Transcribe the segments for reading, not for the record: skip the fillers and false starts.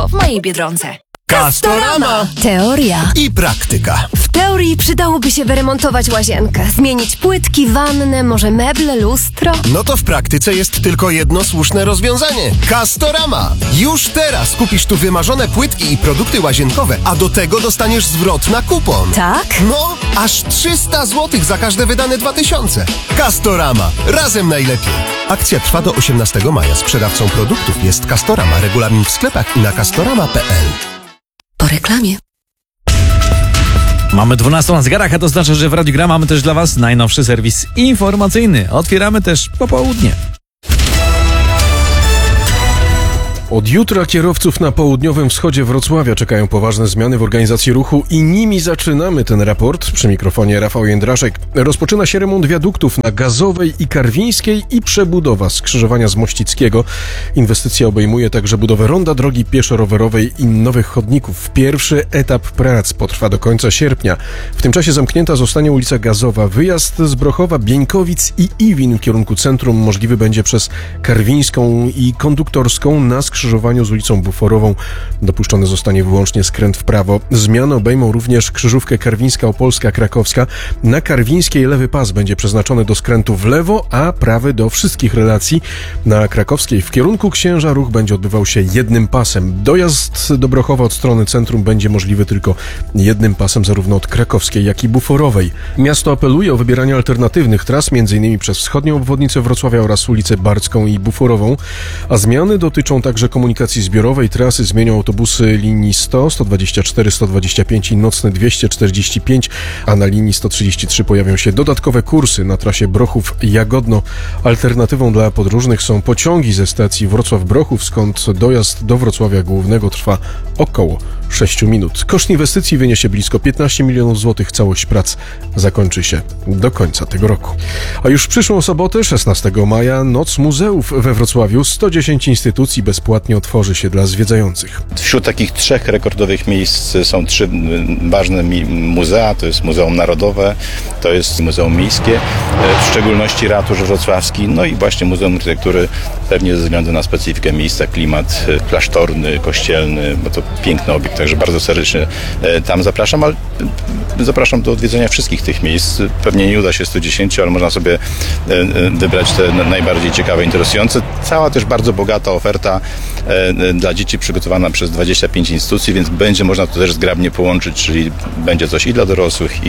w mojej Biedronce. Castorama! Teoria. I praktyka. W teorii przydałoby się wyremontować łazienkę, zmienić płytki, wannę, może meble, lustro. No to w praktyce jest tylko jedno słuszne rozwiązanie. Castorama! Już teraz kupisz tu wymarzone płytki i produkty łazienkowe, a do tego dostaniesz zwrot na kupon. Tak? No, aż 300 zł za każde wydane 2000. Castorama. Razem najlepiej. Akcja trwa do 18 maja. Sprzedawcą produktów jest Castorama. Regulamin w sklepach i na castorama.pl. Po reklamie. Mamy 12 na zegarach, a to znaczy, że w Radiu Gra mamy też dla Was najnowszy serwis informacyjny. Otwieramy też popołudnie. Od jutra kierowców na południowym wschodzie Wrocławia czekają poważne zmiany w organizacji ruchu i nimi zaczynamy ten raport. Przy mikrofonie Rafał Jędraszek. Rozpoczyna się remont wiaduktów na Gazowej i Karwińskiej i przebudowa skrzyżowania z Mościckiego. Inwestycja obejmuje także budowę ronda drogi pieszo-rowerowej i nowych chodników. Pierwszy etap prac potrwa do końca sierpnia. W tym czasie zamknięta zostanie ulica Gazowa. Wyjazd z Brochowa, Bieńkowic i Iwin w kierunku centrum możliwy będzie przez Karwińską i Konduktorską na skrzyżowaniu z ulicą Buforową. Dopuszczony zostanie wyłącznie skręt w prawo. Zmiany obejmą również krzyżówkę Karwińska-Opolska-Krakowska. Na Karwińskiej lewy pas będzie przeznaczony do skrętu w lewo, a prawy do wszystkich relacji. Na Krakowskiej w kierunku Księża ruch będzie odbywał się jednym pasem. Dojazd do Brochowa od strony centrum będzie możliwy tylko jednym pasem zarówno od Krakowskiej, jak i Buforowej. Miasto apeluje o wybieranie alternatywnych tras, m.in. przez wschodnią obwodnicę Wrocławia oraz ulicę Barcką i Buforową, a zmiany dotyczą także komunikacji zbiorowej. Trasy zmienią autobusy linii 100, 124, 125 i nocne 245, a na linii 133 pojawią się dodatkowe kursy na trasie Brochów-Jagodno. Alternatywą dla podróżnych są pociągi ze stacji Wrocław-Brochów, skąd dojazd do Wrocławia Głównego trwa około 6 minut. Koszt inwestycji wyniesie blisko 15 milionów złotych. Całość prac zakończy się do końca tego roku. A już w przyszłą sobotę, 16 maja, Noc Muzeów we Wrocławiu. 110 instytucji bezpłatnie otworzy się dla zwiedzających. Wśród takich 3 rekordowych miejsc są 3 ważne muzea. To jest Muzeum Narodowe, to jest Muzeum Miejskie, w szczególności Ratusz Wrocławski, no i właśnie Muzeum Architektury, pewnie ze względu na specyfikę miejsca, klimat klasztorny, kościelny, bo to piękny obiekt, także bardzo serdecznie tam zapraszam, ale zapraszam do odwiedzenia wszystkich tych miejsc. Pewnie nie uda się 110, ale można sobie wybrać te najbardziej ciekawe, interesujące. Cała też bardzo bogata oferta dla dzieci przygotowana przez 25 instytucji, więc będzie można to też zgrabnie połączyć, czyli będzie coś i dla dorosłych,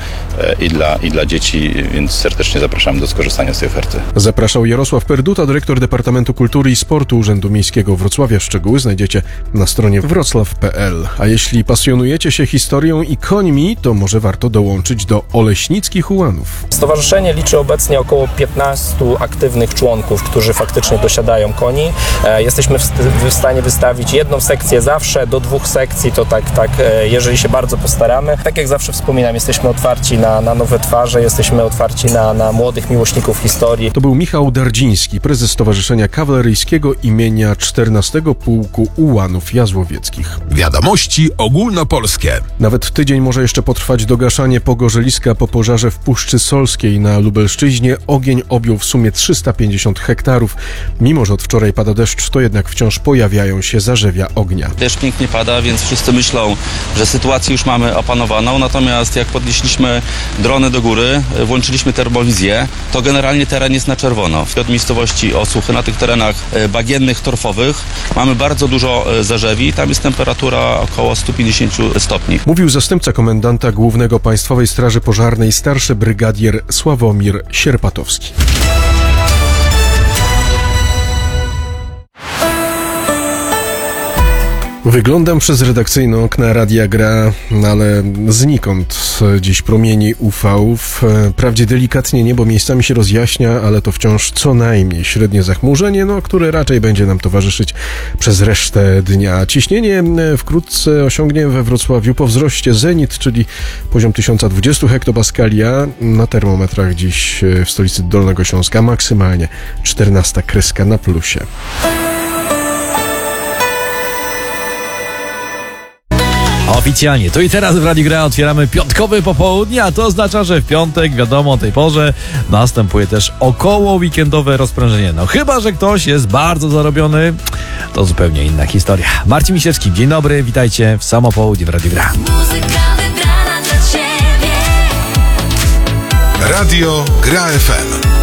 i dla dzieci, więc serdecznie zapraszam do skorzystania z tej oferty. Zapraszał Jarosław Perduta, dyrektor Departamentu Kultury i Sportu Urzędu Miejskiego Wrocławia. Szczegóły znajdziecie na stronie wroclaw.pl. A jeśli pasjonujecie się historią i końmi, to może warto dołączyć do Oleśnickich Ułanów. Stowarzyszenie liczy obecnie około 15 aktywnych członków, którzy faktycznie dosiadają koni. Jesteśmy w stanie wystawić jedną sekcję zawsze, do 2 sekcji, to tak, jeżeli się bardzo postaramy. Tak jak zawsze wspominam, jesteśmy otwarci na nowe twarze, jesteśmy otwarci na młodych miłośników historii. To był Michał Dardziński, prezes Stowarzyszenia Kawaleryjskiego imienia 14 Pułku Ułanów Jazłowieckich. Wiadomości ogólnopolskie. Nawet tydzień może jeszcze potrwać dogaszanie pogorzeliska po pożarze w Puszczy Solskiej na Lubelszczyźnie. Ogień objął w sumie 350 hektarów. Mimo że od wczoraj pada deszcz, to jednak wciąż pojawiają się zarzewia ognia. Deszcz pięknie pada, więc wszyscy myślą, że sytuację już mamy opanowaną, natomiast jak podnieśliśmy drony do góry, włączyliśmy termowizję, to generalnie teren jest na czerwono. Od miejscowości Osuchy, na tych terenach bagiennych, torfowych mamy bardzo dużo zarzewi, tam jest temperatura około 150 stopni. Mówił zastępca komendanta Głównego Państwowej Straży Pożarnej, starszy brygadier Sławomir Sierpatowski. Wyglądam przez redakcyjne okna Radia Gra, ale znikąd dziś promieni UV. Wprawdzie delikatnie niebo miejscami się rozjaśnia, ale to wciąż co najmniej średnie zachmurzenie, które raczej będzie nam towarzyszyć przez resztę dnia. Ciśnienie wkrótce osiągnie we Wrocławiu po wzroście zenit, czyli poziom 1020 hektopaskali, a na termometrach dziś w stolicy Dolnego Śląska maksymalnie 14 kreska na plusie. Oficjalnie. Tu i teraz w Radiu Gra otwieramy piątkowe popołudnie, a to oznacza, że w piątek, wiadomo, o tej porze następuje też około weekendowe rozprężenie. No chyba, że ktoś jest bardzo zarobiony, to zupełnie inna historia. Marcin Misiewski, dzień dobry, witajcie w samo południe w Radiu Gra. Muzyka wybrana dla ciebie. Radio Gra FM.